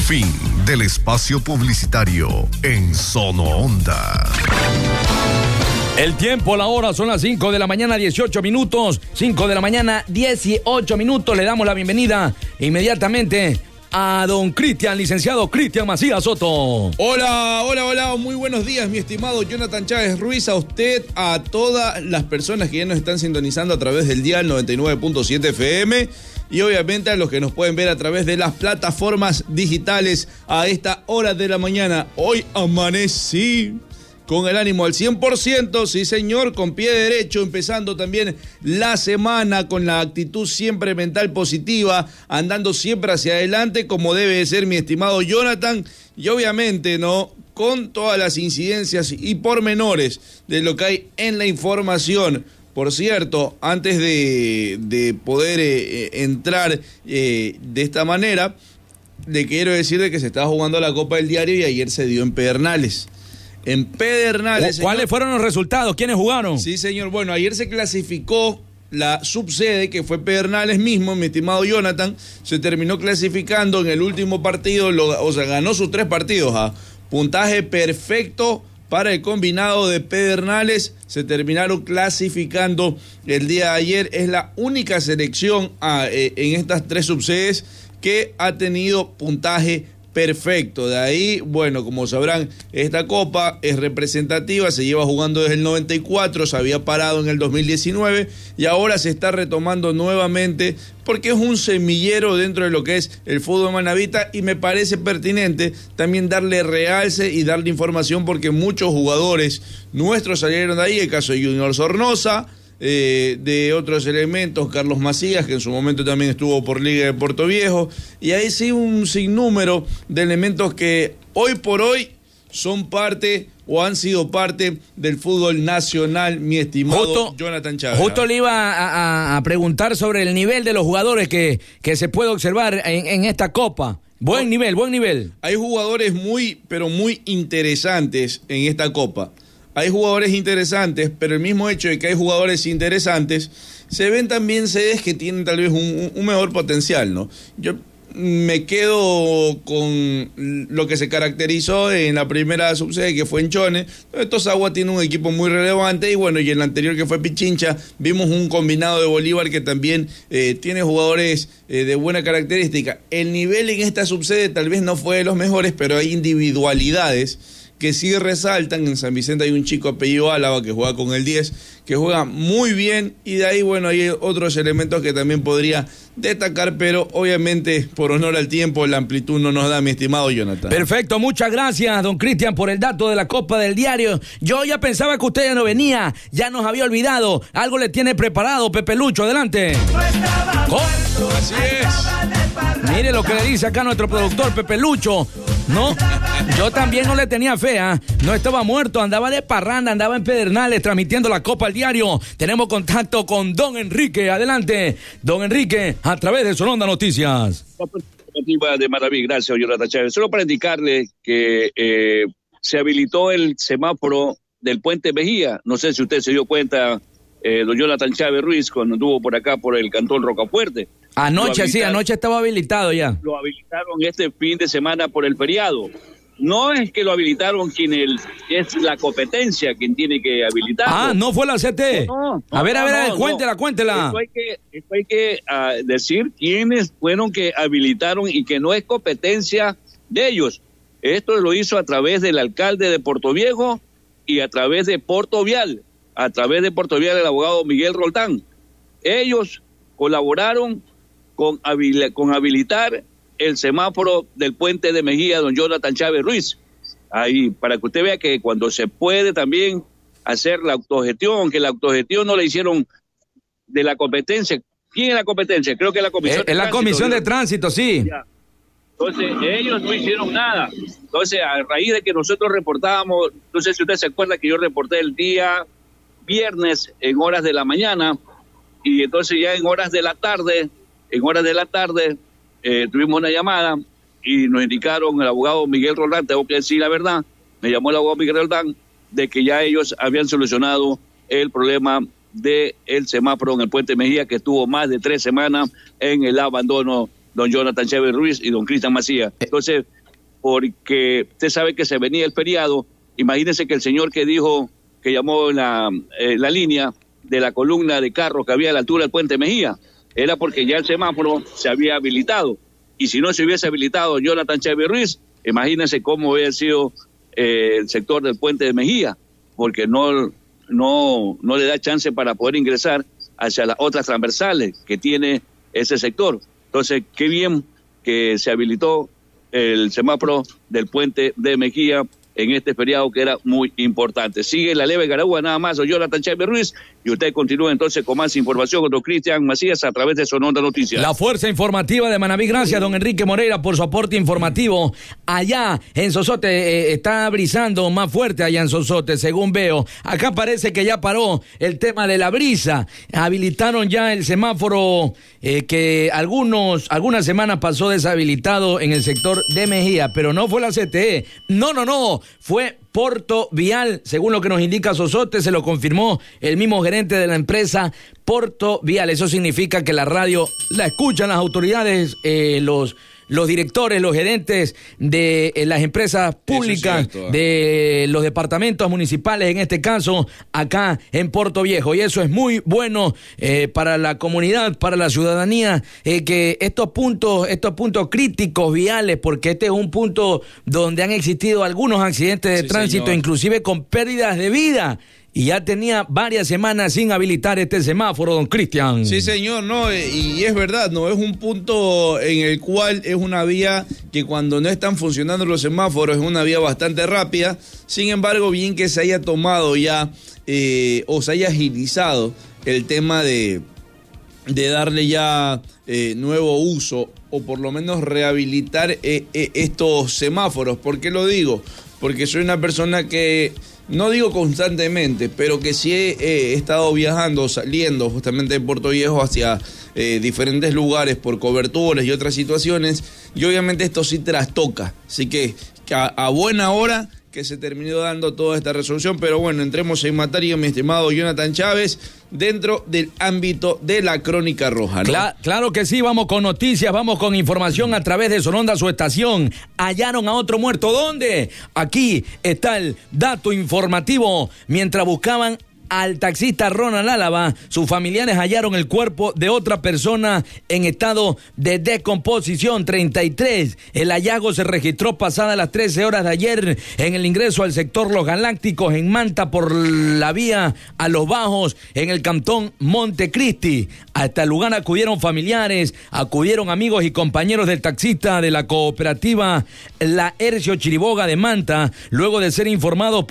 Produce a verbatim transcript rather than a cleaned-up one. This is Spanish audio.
Fin del espacio publicitario en Sono Onda. El tiempo, la hora, son las cinco de la mañana, dieciocho minutos. cinco de la mañana, dieciocho minutos. Le damos la bienvenida inmediatamente a don Cristian, licenciado Cristian Macías Soto. Hola, hola, hola, muy buenos días, mi estimado Jonathan Chávez Ruiz, a usted, a todas las personas que ya nos están sintonizando a través del dial noventa y nueve punto siete F M y obviamente a los que nos pueden ver a través de las plataformas digitales a esta hora de la mañana. Hoy amanecí con el ánimo al cien por ciento, sí señor, con pie derecho, empezando también la semana con la actitud siempre mental positiva, andando siempre hacia adelante como debe de ser mi estimado Jonathan, y obviamente, ¿no?, con todas las incidencias y pormenores de lo que hay en la información. Por cierto, antes de, de poder eh, entrar eh, de esta manera, le quiero decir de que se estaba jugando la Copa del Diario y ayer se dio en Pedernales. En Pedernales. ¿Cuáles señor? fueron los resultados? ¿Quiénes jugaron? Sí, señor. Bueno, ayer se clasificó la subsede, que fue Pedernales mismo, mi estimado Jonathan. Se terminó clasificando en el último partido, lo, o sea, ganó sus tres partidos. ¿ah? Puntaje perfecto para el combinado de Pedernales. Se terminaron clasificando el día de ayer. Es la única selección ah, eh, en estas tres subsedes que ha tenido puntaje perfecto. De ahí, bueno, como sabrán, esta copa es representativa, se lleva jugando desde el noventa y cuatro, se había parado en el dos mil diecinueve y ahora se está retomando nuevamente porque es un semillero dentro de lo que es el fútbol manabita y me parece pertinente también darle realce y darle información porque muchos jugadores nuestros salieron de ahí, el caso de Junior Sornosa, Eh, de otros elementos, Carlos Macías, que en su momento también estuvo por Liga de Puerto Viejo, y ahí sí un sinnúmero de elementos que hoy por hoy son parte o han sido parte del fútbol nacional, mi estimado justo, Jonathan Chávez. Justo le iba a, a, a preguntar sobre el nivel de los jugadores que, que se puede observar en, en esta Copa. Buen no, nivel, buen nivel. Hay jugadores muy, pero muy interesantes en esta Copa. Hay jugadores interesantes, pero el mismo hecho de que hay jugadores interesantes, se ven también sedes que tienen tal vez un, un mejor potencial, ¿no? Yo me quedo con lo que se caracterizó en la primera subsede, que fue en Chone. Tosagua tiene un equipo muy relevante y bueno, y en la anterior, que fue Pichincha, vimos un combinado de Bolívar que también eh, tiene jugadores eh, de buena característica. El nivel en esta subsede tal vez no fue de los mejores, pero hay individualidades que sí resaltan. En San Vicente hay un chico apellido Álava que juega con el diez, que juega muy bien, y de ahí, bueno, hay otros elementos que también podría destacar, pero obviamente por honor al tiempo la amplitud no nos da, mi estimado Jonathan. Perfecto, muchas gracias, don Cristian, por el dato de la Copa del Diario. Yo ya pensaba que usted ya no venía, ya nos había olvidado. Algo le tiene preparado Pepe Lucho, adelante. No Así es. Mire lo que le dice acá nuestro productor Pepe Lucho. No, yo también no le tenía fe, ¿eh? No estaba muerto, andaba de parranda, andaba en Pedernales transmitiendo la Copa del Diario. Tenemos contacto con don Enrique, adelante, don Enrique, a través de Sononda Noticias. De maravilla, gracias, Jonathan Chávez. Solo para indicarle que eh, se habilitó el semáforo del Puente Mejía. No sé si usted se dio cuenta, eh, don Jonathan Chávez Ruiz, cuando anduvo por acá por el cantón Rocafuerte. Anoche, sí, anoche estaba habilitado ya. Lo habilitaron este fin de semana por el feriado. No es que lo habilitaron quien el, es la competencia quien tiene que habilitarlo. Ah, no fue la C T. No, no, a ver, no, a ver, no, cuéntela, no. cuéntela. Esto hay que, esto hay que uh, decir quiénes fueron que habilitaron y que no es competencia de ellos. Esto lo hizo a través del alcalde de Puerto Viejo y a través de Puerto Vial, a través de Puerto Vial el abogado Miguel Roldán. Ellos colaboraron con, habil- con habilitar el semáforo del Puente de Mejía, don Jonathan Chávez Ruiz. Ahí, para que usted vea que cuando se puede también hacer la autogestión, que la autogestión no la hicieron de la competencia. ¿Quién es la competencia? Creo que es la comisión es, de es la tránsito, comisión de tránsito, sí. Ya. Entonces, ellos no hicieron nada. Entonces, a raíz de que nosotros reportábamos, no sé si usted se acuerda que yo reporté el día viernes en horas de la mañana, y entonces ya en horas de la tarde, en horas de la tarde, eh, tuvimos una llamada y nos indicaron el abogado Miguel Roldán, tengo que decir la verdad, me llamó el abogado Miguel Roldán, de que ya ellos habían solucionado el problema del semáforo en el Puente Mejía, que estuvo más de tres semanas en el abandono don Jonathan Chávez Ruiz y don Cristian Macías. Entonces, porque usted sabe que se venía el feriado, imagínese que el señor que dijo, que llamó la, eh, la línea de la columna de carros que había a la altura del puente Mejía, era porque ya el semáforo se había habilitado. Y si no se hubiese habilitado Jonathan Chávez Ruiz, imagínense cómo hubiera sido eh, el sector del puente de Mejía, porque no, no, no le da chance para poder ingresar hacia las otras transversales que tiene ese sector. Entonces, qué bien que se habilitó el semáforo del puente de Mejía en este feriado que era muy importante. Sigue la leve Garagua, nada más, don Jonathan Chávez Ruiz, y usted continúa entonces con más información con don Cristian Macías a través de Sononda Noticias. La fuerza informativa de Manaví, gracias don Enrique Moreira por su aporte informativo. Allá en Sosote eh, está brisando más fuerte allá en Sosote, según veo. Acá parece que ya paró el tema de la brisa. Habilitaron ya el semáforo eh, que algunos, algunas semanas pasó deshabilitado en el sector de Mejía, pero no fue la C T E. No, no, no. Fue Porto Vial, según lo que nos indica Sosote, se lo confirmó el mismo gerente de la empresa Porto Vial. Eso significa que la radio la escuchan las autoridades, eh, los, los directores, los gerentes de eh, las empresas públicas, cierto, de los departamentos municipales, en este caso, acá en Puerto Viejo. Y eso es muy bueno eh, para la comunidad, para la ciudadanía, eh, que estos puntos, estos puntos críticos viales, porque este es un punto donde han existido algunos accidentes de sí, tránsito, señor, inclusive con pérdidas de vida. Y ya tenía varias semanas sin habilitar este semáforo, don Cristian. Sí, señor, no, y es verdad, no es un punto en el cual es una vía que cuando no están funcionando los semáforos es una vía bastante rápida. Sin embargo, bien que se haya tomado ya eh, o se haya agilizado el tema de, de darle ya eh, nuevo uso o por lo menos rehabilitar eh, eh, estos semáforos. ¿Por qué lo digo? Porque soy una persona que, no digo constantemente, pero que sí he, he estado viajando, saliendo justamente de Puerto Viejo hacia eh, diferentes lugares por coberturas y otras situaciones, y obviamente esto sí trastoca. Así que, que a, a buena hora que se terminó dando toda esta resolución, pero bueno, entremos en materia, mi estimado Jonathan Chávez, dentro del ámbito de la crónica roja, ¿no? Cla- claro que sí, vamos con noticias, vamos con información a través de Sononda, su estación. Hallaron a otro muerto, ¿dónde? Aquí está el dato informativo. Mientras buscaban al taxista Ronald Álava, sus familiares hallaron el cuerpo de otra persona en estado de descomposición. treinta y tres. El hallazgo se registró pasadas las trece horas de ayer en el ingreso al sector Los Galácticos en Manta por la vía a Los Bajos en el cantón Montecristi. Hasta el lugar acudieron familiares, acudieron amigos y compañeros del taxista de la cooperativa La Hercio Chiriboga de Manta, luego de ser informados por